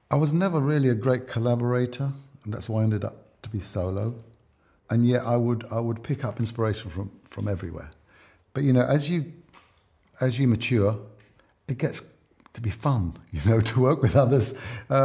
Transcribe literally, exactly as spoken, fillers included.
I was never really a great collaborator, and that's why I ended up to be solo. And yet I would I would pick up inspiration from, from everywhere. But you know, as you as you mature, it gets to be fun, you know, to work with others. Uh,